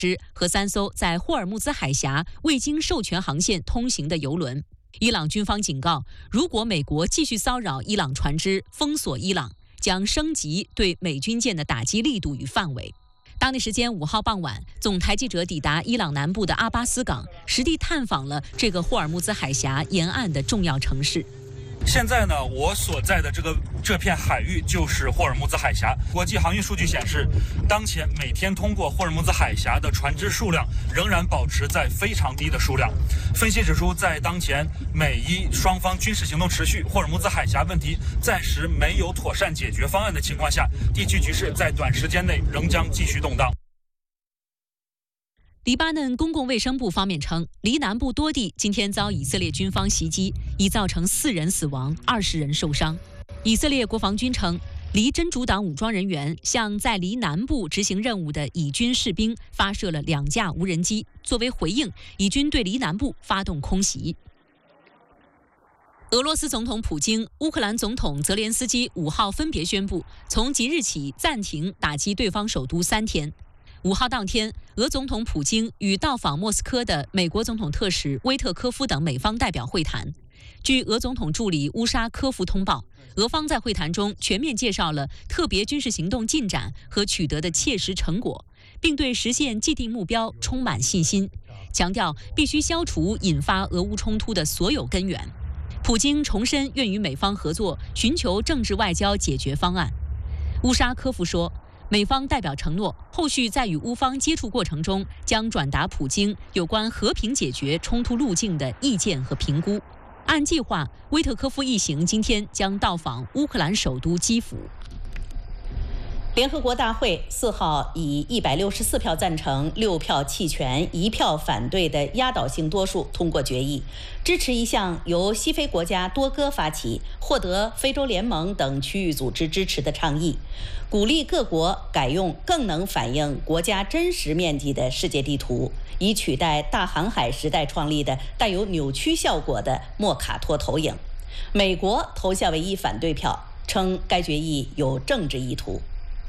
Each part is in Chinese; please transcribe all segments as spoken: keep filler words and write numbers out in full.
和三艘在霍尔木兹海峡未经授权航线通行的油轮。伊朗军方警告，如果美国继续骚扰伊朗船只，封锁伊朗，将升级对美军舰的打击力度与范围。当地时间五号傍晚，总台记者抵达伊朗南部的阿巴斯港，实地探访了这个霍尔木兹海峡沿岸的重要城市。 现在呢，我所在的这个这片海域就是霍尔木兹海峡。国际航运数据显示，当前每天通过霍尔木兹海峡的船只数量仍然保持在非常低的数量。分析指出，在当前美伊双方军事行动持续，霍尔木兹海峡问题暂时没有妥善解决方案的情况下，地区局势在短时间内仍将继续动荡。 黎巴嫩公共卫生部方面称，黎南部多地今天遭以色列军方袭击，已造成四人死亡、二十人受伤。以色列国防军称，黎真主党武装人员向在黎南部执行任务的以军士兵发射了两架无人机，作为回应，以军对黎南部发动空袭。俄罗斯总统普京、乌克兰总统泽连斯基五号分别宣布，从即日起暂停打击对方首都三天。五号当天，俄总统普京与到访莫斯科的美国总统特使威特科夫等美方代表会谈。据俄总统助理乌沙科夫通报，俄方在会谈中全面介绍了特别军事行动进展和取得的切实成果，并对实现既定目标充满信心，强调必须消除引发俄乌冲突的所有根源。普京重申愿与美方合作，寻求政治外交解决方案。乌沙科夫说，美方代表承诺，后续在与乌方接触过程中，将转达普京有关和平解决冲突路径的意见和评估。按计划，威特科夫一行今天将到访乌克兰首都基辅。 联合国大会四号以一百六十四票赞成、六票弃权、一票反对的压倒性多数通过决议，支持一项由西非国家多哥发起、获得非洲联盟等区域组织支持的倡议，鼓励各国改用更能反映国家真实面积的世界地图，以取代大航海时代创立的带有扭曲效果的莫卡托投影。美国投下唯一反对票，称该决议有政治意图。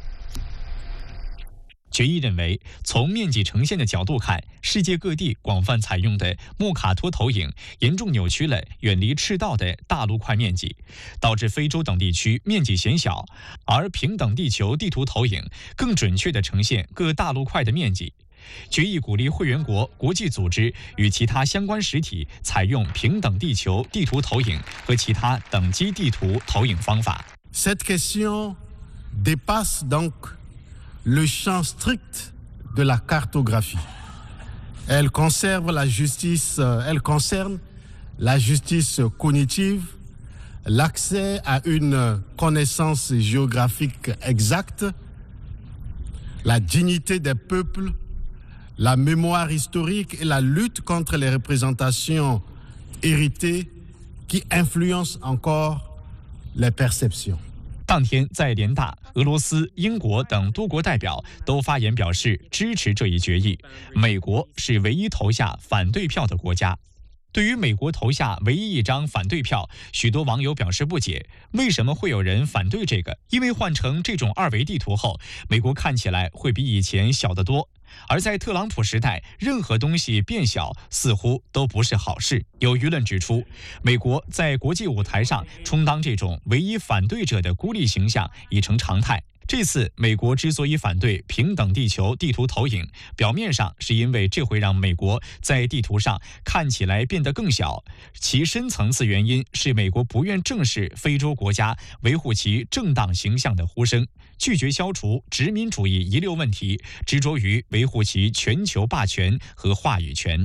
决议认为，从面积呈现的角度看，世界各地广泛采用的莫卡托投影严重扭曲了远离赤道的大陆块面积，导致非洲等地区面积减小，而平等地球地图投影更准确地呈现各大陆块的面积。决议鼓励会员国、国际组织与其他相关实体采用平等地球地图投影和其他等级地图投影方法。 Cette question dépasse donc le champ strict de la cartographie. Elle conserve la justice, elle concerne la justice cognitive, l'accès à une connaissance géographique exacte, la dignité des peuples, la mémoire historique et la lutte contre les représentations héritées qui influencent encore les perceptions. 当天，在联大、俄罗斯、英国等多国代表都发言表示支持这一决议。美国是唯一投下反对票的国家。对于美国投下唯一一张反对票，许多网友表示不解，为什么会有人反对这个？因为换成这种二维地图后，美国看起来会比以前小得多。而在特朗普时代，任何东西变小似乎都不是好事。有舆论指出，美国在国际舞台上充当这种唯一反对者的孤立形象已成常态。这次美国之所以反对平等地球地图投影，表面上是因为这会让美国在地图上看起来变得更小，其深层次原因是美国不愿正视非洲国家维护其正当形象的呼声，拒绝消除殖民主义遗留问题，执着于维护其全球霸权和话语权。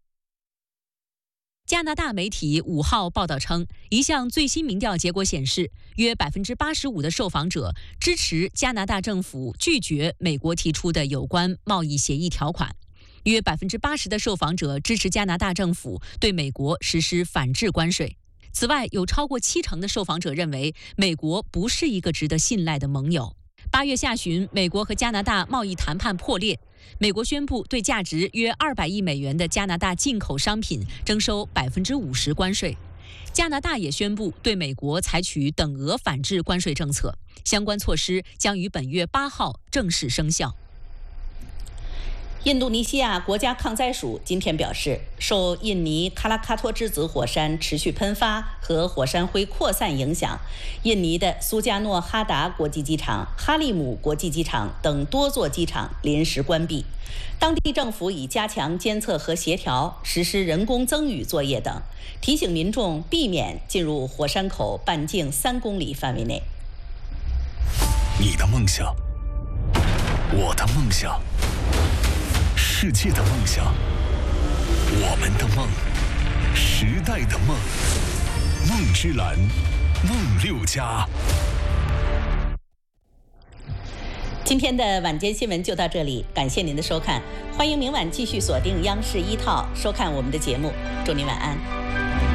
加拿大媒体五号报道称，一项最新民调结果显示，约百分之八十五的受访者支持加拿大政府拒绝美国提出的有关贸易协议条款，约百分之八十的受访者支持加拿大政府对美国实施反制关税。此外，有超过七成的受访者认为美国不是一个值得信赖的盟友。八月下旬，美国和加拿大贸易谈判破裂。美国宣布对价值约二百亿美元的加拿大进口商品征收百分之五十关税。加拿大也宣布对美国采取等额反制关税政策，相关措施将于本月八号正式生效。 印度尼西亚国家抗灾署今天表示，受印尼喀拉喀托之子火山持续喷发和火山灰扩散影响，印尼的苏加诺哈达国际机场、哈利姆国际机场等多座机场临时关闭。当地政府已加强监测和协调，实施人工增雨作业等，提醒民众避免进入火山口半径三公里范围内。 你的梦想，我的梦想。世界的梦想，我们的梦，时代的梦，梦之蓝，梦六加。 今天的晚间新闻就到这里，感谢您的收看，欢迎明晚继续锁定央视一套收看我们的节目，祝您晚安。